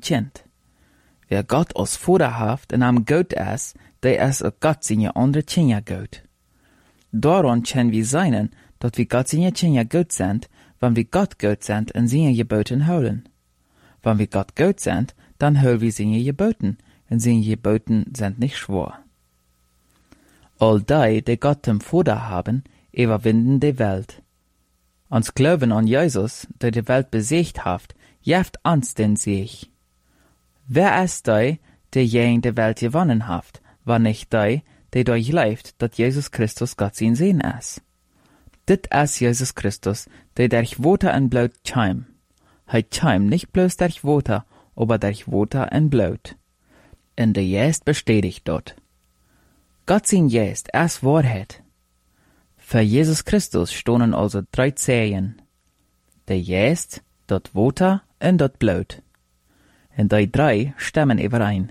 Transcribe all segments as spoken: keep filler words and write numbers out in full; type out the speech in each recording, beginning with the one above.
kind. Wer Gott als Vader haft en am Gott is, der is ook Gott zijn andere kindje Gott. Daarom können wir sein, dat wir Gott zijn kindje Gott sind, wenn wir Gott Gott sind en zijn geboten houden. Wenn wir Gott Gott sind, dann holen wir zijn geboten, en zijn geboten sind nicht schwor. All die, die Gott dem Vater haben, überwinden die Welt. Ans Glauben an Jesus, der die Welt besiegt haft, jeft ans den Sieg. Wer ist die, der je die Welt gewonnen haft, war nicht die, der durchläuft, dass Jesus Christus Gott sein Sehen ist. Dit ist Jesus Christus, der durch Wasser und Blut scheim. Hij scheim nicht bloß durch Wasser, aber durch Wasser und Blut. Und der Geist bestätigt dort. Gott sein Geist ist Wahrheit. Für Jesus Christus stonden also drei Zeichen. Der Geist, dort Wasser und dort Blut. Und die drei stimmen überein.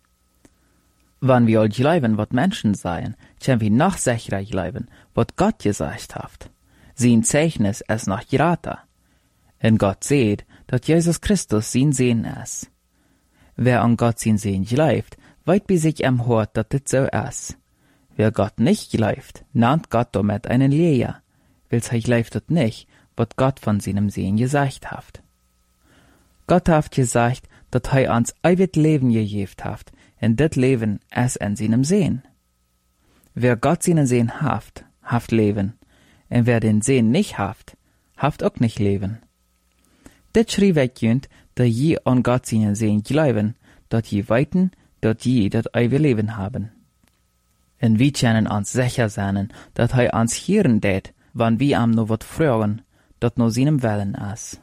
Wenn wir all glauben, was Menschen seien, können wir noch sicherer glauben, was Gott gesagt hat. Sein Zeichnis ist noch geraten. Und Gott sieht, dass Jesus Christus sein Sehen ist. Wer an Gott sein Sehen glaubt, weiß bei sich am Hort, dass das so ist. Wer Gott nicht glaubt, nennt Gott damit einen Lehrer, weil er glaubt das nicht, was Gott von seinem Sehen gesagt hat. Gott hat gesagt, dass er uns ewig Leben gegeben hat, und das Leben ist in seinem Sehen. Wer Gott seinen Sehen haft, haft Leben, und wer den Sehen nicht haft, haft auch nicht Leben. Das schrieb ich jünd, dass je an Gott seinen Sehen glauben, dass je weiten, dass je das ewige Leben haben. Und wir können uns sicher sein, dass er uns hören tät, wenn wir ihm noch wat fragen, dat noch seinem Willen ist.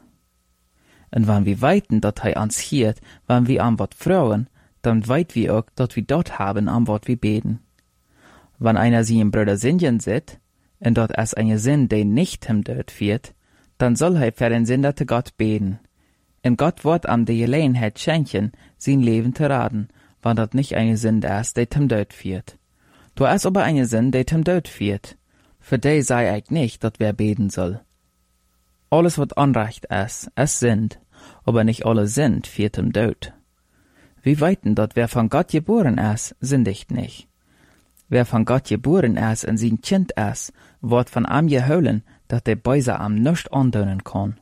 Und wenn wir weiten, dass er uns hört, wenn wir ihm wat fragen, dann weit wir auch, dass wir dort haben, am wat wir beten. Wenn einer seinen Bruder Sünden sieht, und dort ist eine Sinn, der nicht ihm dort führt, dann soll er für den Sünder Gott beten. Und Gott wird ihm die Gelegenheit schenken, sein Leben zu raten, wenn das nicht eine Sünde ist, der ihm dort führt. Du ist aber eine Sünde, der ihm dort führt. Für die sei ich nicht, dass wer beten soll. Alles, was Unrecht ist, ist Sünd, aber nicht alle Sünd führt ihm dort. Wir weiten, dass wer von Gott geboren ist, sündigt nicht. Wer von Gott geboren ist und sein Kind ist, wird von ihm geholen, dass der Böse ihm nichts antun kann.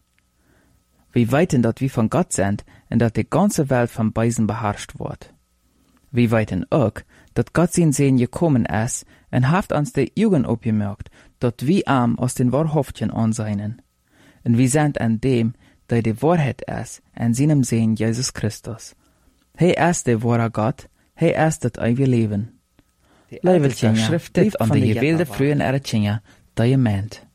Wir weiten, dass wir von Gott sind und dass die ganze Welt vom Bösen beherrscht wird. Wir weiten auch, dass Gott sein Sehen gekommen ist und hat uns die Augen aufgemerkt, dass wir ihm aus den Wahrhaftigen ansehen. Und wir sind an dem, der die Wahrheit ist, in seinem Sehen Jesus Christus. Er ist der wahre Gott, er ist das ewige Leben. Leiveltjen schriftet an die gewählte frühen Eretjenja, die je meint.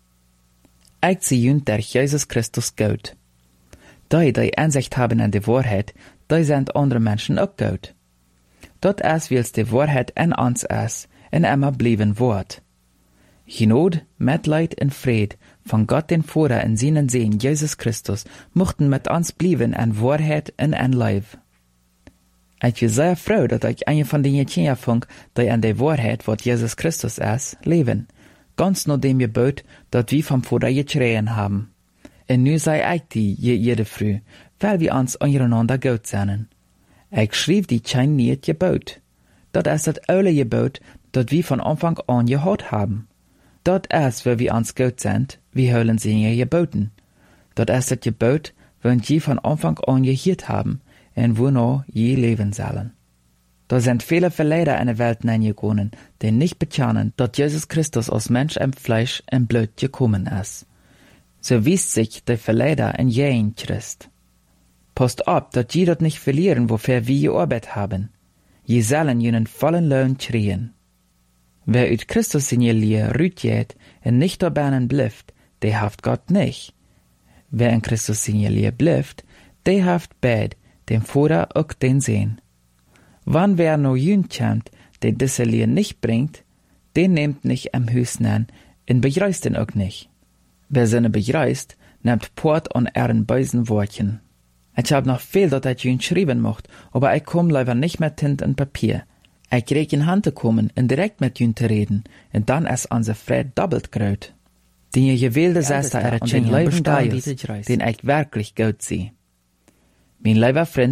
Ich sehe der Jesus Christus Gott. Die, die Einsicht haben in die Wahrheit, die sind andere Menschen auch Gott. Dort ist, wie es die Wahrheit in uns ist, und immer bleiben wird. Genot, Mitleid und Fried von Gott den Vater in seinen Sehen Jesus Christus mochten mit uns bleiben in Wahrheit und in Leib. Ich bin sehr froh, dass ich eine von den Kindern funk, die an der Wahrheit, was Jesus Christus ist, leben. Ganz nur dem Gebot, dass wir vom Vater geschrien haben. Und nu sei ich die je jede Früh, weil wir uns untereinander gut sind. Ich schrieb die kein nicht Gebot. Das ist das alte Gebot, das wir von Anfang an gehört haben. Das ist, weil wir uns gut sind, wir hören sie geboten. Das ist das Gebot, wenn wir von Anfang an gehört haben, und wo noch je leben sollen. Da sind viele Verleider in der Welt hineingegangen, die nicht bekennen, dass Jesus Christus aus Mensch im Fleisch und Blut gekommen ist. So wies sich der Verleider in jeden Christ. Passt ab, dass je dort nicht verlieren, wofür wir gearbeitet haben. Je sollen jenen vollen Lohn kriegen. Wer ut Christus in ihr Lehre rüttet und nicht dabei bleibt, der haft Gott nicht. Wer in Christus in ihr Lehre bleibt, der haft beid, dem Vater auch den Sehen. Wann wer no jün kommt, der diese Lehre nicht bringt, den nehmt nicht am Hüsten an und begreist den auch nicht. Wer seine begreist, nimmt Port an ihren bösen Wortchen. Ich hab noch viel, dat ich jün schreiben mocht, aber ich komm leider nicht mit Tint und Papier. Ich krieg in Hand zu kommen und direkt mit jün zu reden, und dann ist unser Fried doppelt gröt. Den ihr gewählte Sester an den Leben Steiers, den ich wirklich gut sehe. Mein lieber Freund,